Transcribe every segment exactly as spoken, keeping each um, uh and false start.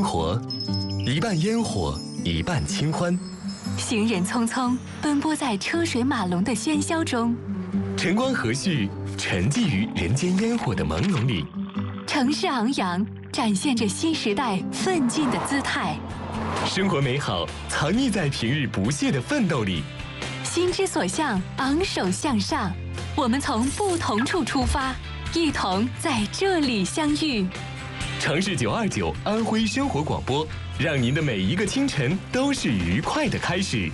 活，一半烟火，一半清欢。 行人匆匆奔波在车水马龙的喧嚣中， 晨光和煦，沉寂于人间烟火的朦胧里。 城市昂扬，展现着新时代奋进的姿态。 生活美好，藏匿在平日不懈的奋斗里。 心之所向，昂首向上。我们从不同处出发，一同在这里相遇。 城市九二九安徽生活广播，让您的每一个清晨都是愉快的开始。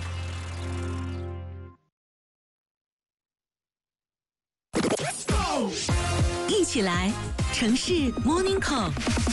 一起来，城市 Morning Call。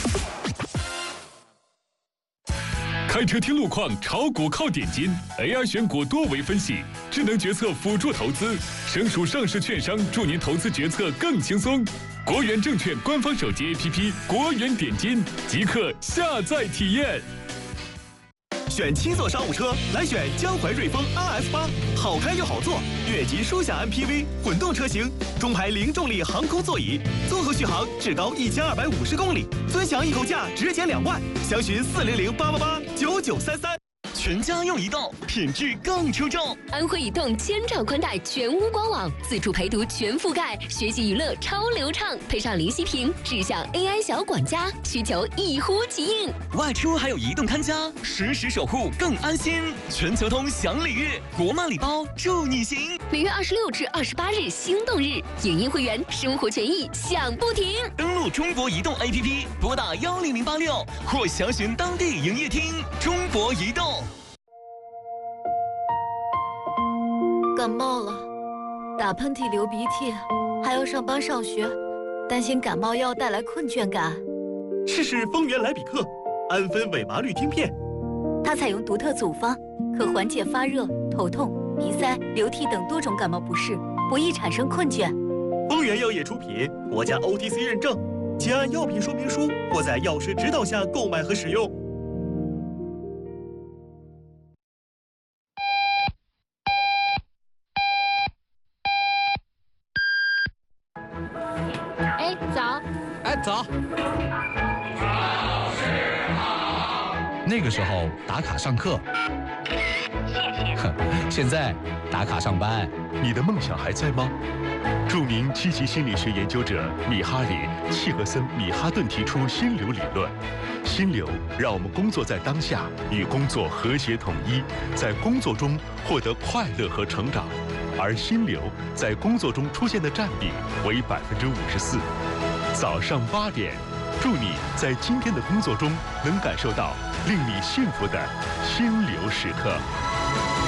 开车听路况，炒股靠点金 ，A I 选股多维分析，智能决策辅助投资，省属上市券商助您投资决策更轻松。国元证券官方手机 A P P 国元点金，即刻下载体验。 选七座商务车，来选江淮瑞风 R S 八，好开又好坐，越级舒享 M P V 混动车型，中排零重力航空座椅，综合续航至高一千二百五十公里，尊享易购价直减两万，详询四零零八八八九九三三。全家用移动，品质更出众。 安徽移动千兆宽带全屋官网，自助陪读全覆盖，学习娱乐超流畅，配上零息屏，智享 A I 小管家，需求一呼即应。 外出还有移动看家，实时守护更安心。全球通享礼遇，国漫礼包助你行。 每月二十六至二十八日心动日，影音会员生活权益享不停。 登录中国移动 A P P， 拨打幺零零八六或详询当地营业厅。中国移动。 感冒了，打喷嚏、流鼻涕，还要上班上学，担心感冒药带来困倦感。 试试丰源莱比克安芬韦麻氯汀片， 它采用独特组方，可缓解发热、头痛、鼻塞、流涕等多种感冒不适，不易产生困倦。 丰源药业出品，国家 O T C 认证，请按药品说明书或在药师指导下购买和使用。 哎，早！ 哎，早！那个时候打卡上课，哼，现在打卡上班。 你的梦想还在吗？著名积极心理学研究者米哈里·契诃森·米哈顿提出心流理论。心流让我们工作在当下，与工作和谐统一，在工作中获得快乐和成长。而心流在工作中出现的占比为百分之五十四。早上八点，祝你在今天的工作中能感受到令你幸福的心流时刻。